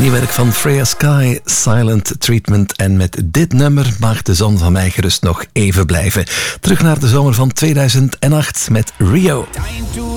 Nieuw werk van Freya Sky, Silent Treatment. En met dit nummer mag de zon van mij gerust nog even blijven. Terug naar de zomer van 2008 met Rio.